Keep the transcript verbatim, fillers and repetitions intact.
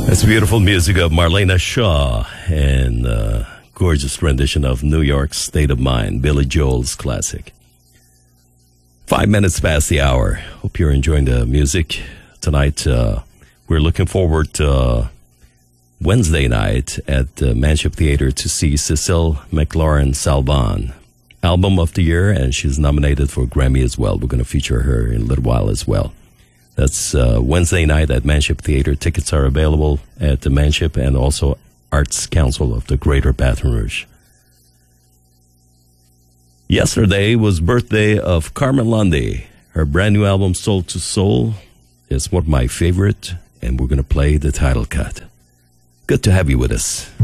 That's beautiful music of Marlena Shaw and uh, gorgeous rendition of New York State of Mind, Billy Joel's classic. Five minutes past the hour. Hope you're enjoying the music tonight. Uh, we're looking forward to uh, Wednesday night at the Manship Theater to see Cecile McLaurin Salvant, Album of the Year, and she's nominated for Grammy as well. We're going to feature her in a little while as well. That's uh, Wednesday night at Manship Theater. Tickets are available at the Manship and also Arts Council of the Greater Baton Rouge. Yesterday was birthday of Carmen Lundy. Her brand new album, Soul to Soul, is one of my favorite, and we're going to play the title cut. Good to have you with us.